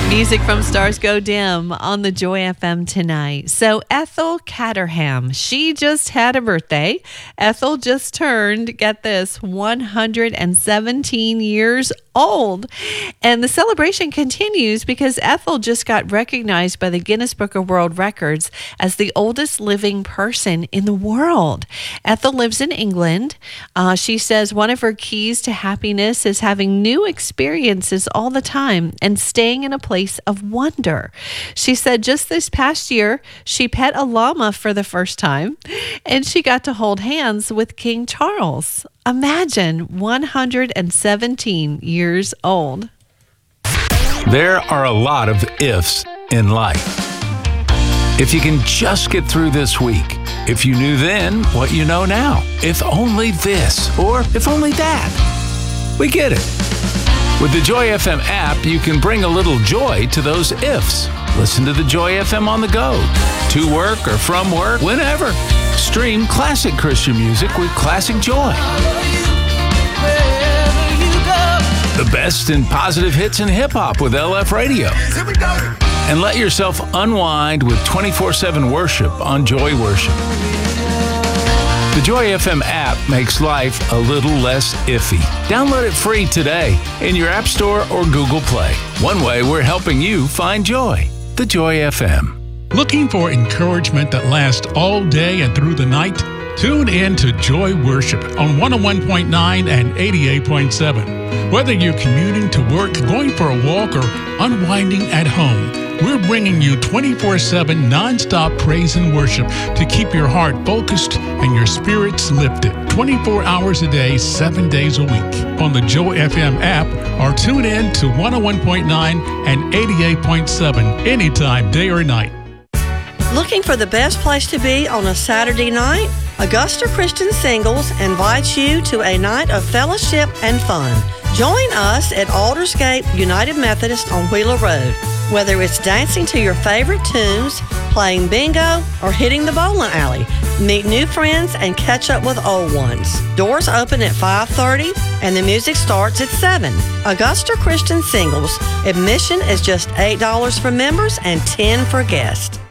Music from Stars Go Dim on the Joy FM tonight. So Ethel Caterham, she just had a birthday. Ethel just turned, get this, 117 years old. And the celebration continues because Ethel just got recognized by the Guinness Book of World Records as the oldest living person in the world. Ethel lives in England. She says one of her keys to happiness is having new experiences all the time and staying in a place of wonder. She said just this past year, she pet a llama for the first time, and she got to hold hands with King Charles. Imagine 117 years old. There are a lot of ifs in life. If you can just get through this week, if you knew then what you know now, if only this, or if only that. We get it. With the Joy FM app, you can bring a little joy to those ifs. Listen to the Joy FM on the go, to work or from work, whenever. Stream classic Christian music with Classic Joy. The best in positive hits and hip-hop with LF Radio. And let yourself unwind with 24/7 worship on Joy Worship. The Joy FM app makes life a little less iffy. Download it free today in your App Store or Google Play. One way we're helping you find joy. The Joy FM. Looking for encouragement that lasts all day and through the night? Tune in to Joy Worship on 101.9 and 88.7. Whether you're commuting to work, going for a walk, or unwinding at home, we're bringing you 24/7 nonstop praise and worship to keep your heart focused and your spirits lifted. 24 hours a day, 7 days a week. On the Joy FM app, or tune in to 101.9 and 88.7 anytime, day or night. Looking for the best place to be on a Saturday night? Augusta Christian Singles invites you to a night of fellowship and fun. Join us at Aldersgate United Methodist on Wheeler Road. Whether it's dancing to your favorite tunes, playing bingo, or hitting the bowling alley, meet new friends and catch up with old ones. Doors open at 5:30 and the music starts at 7. Augusta Christian Singles. Admission is just $8 for members and $10 for guests.